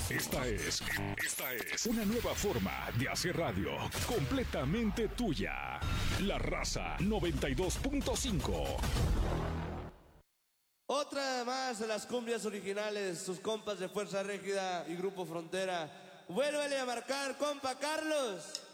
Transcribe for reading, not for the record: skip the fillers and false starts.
Esta es una nueva forma de hacer radio, completamente tuya. La Raza 92.5. Otra más de las cumbias originales, sus compas de Fuerza Régida y Grupo Frontera. Vuélvele a marcar, compa Carlos.